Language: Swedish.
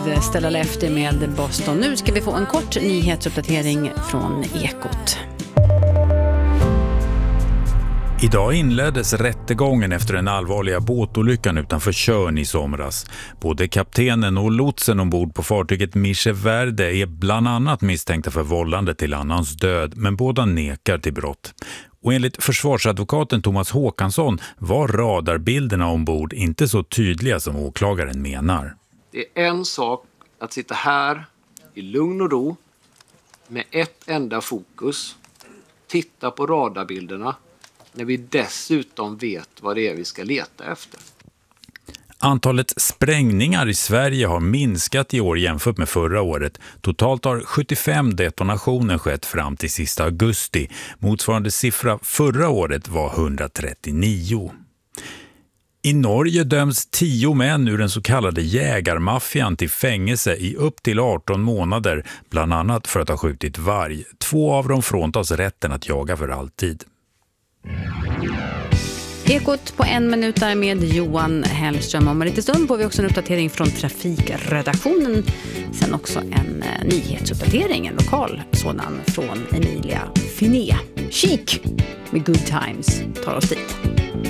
with Stella Lefty med Boston. Nu ska vi få en kort nyhetsuppdatering från Ekot. Idag inleddes rättegången efter den allvarliga båtolyckan utanför Tjörn i somras. Både kaptenen och lotsen ombord på fartyget Mische Verde är bland annat misstänkta för vållande till annans död, men båda nekar till brott. Och enligt försvarsadvokaten Thomas Håkansson var radarbilderna ombord inte så tydliga som åklagaren menar. Det är en sak att sitta här i lugn och ro med ett enda fokus, titta på radarbilderna, när vi dessutom vet vad det är vi ska leta efter. Antalet sprängningar i Sverige har minskat i år jämfört med förra året. Totalt har 75 detonationer skett fram till sista augusti. Motsvarande siffra förra året var 139. I Norge döms 10 män ur den så kallade jägarmaffian till fängelse i upp till 18 månader, bland annat för att ha skjutit varg. 2 av dem fråntas rätten att jaga för alltid. Ekot på 1 minut där med Johan Hellström. Om en liten stund får vi också en uppdatering från trafikredaktionen. Sen också en nyhetsuppdatering, en lokal sådan från Emilia Finé. Chic med Good Times tar oss dit.